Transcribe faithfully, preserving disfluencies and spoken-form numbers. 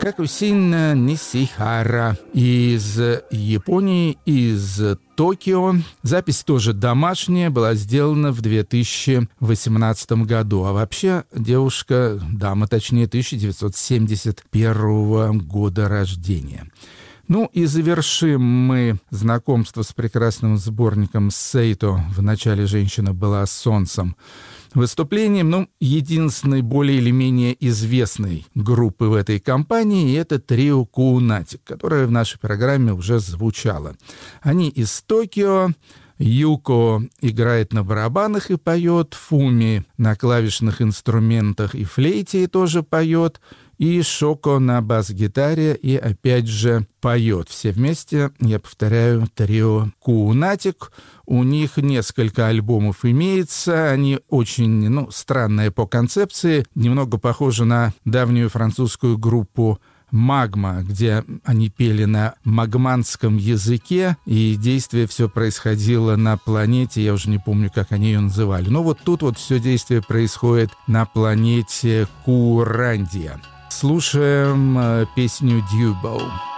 Хакусин Нисихара из Японии, из Токио. Запись тоже домашняя, была сделана в две тысячи восемнадцатом году. А вообще девушка, дама точнее, тысяча девятьсот семьдесят первого года рождения. Ну и завершим мы знакомство с прекрасным сборником Сейто «В начале женщина была солнцем» выступлением, ну, единственной более или менее известной группы в этой компании, и это трио Куунатик, которое в нашей программе уже звучало. Они из Токио. Юко играет на барабанах и поет, Фуми на клавишных инструментах и флейте тоже поет, и Шоко на бас-гитаре и опять же поет. Все вместе, я повторяю, трио Куунатик. У них несколько альбомов имеется, они очень, ну, странные по концепции, немного похожи на давнюю французскую группу «Магма», где они пели на магманском языке, и действие все происходило на планете, я уже не помню, как они ее называли. Но вот тут вот все действие происходит на планете Курандия. Слушаем песню «Дьюбоу».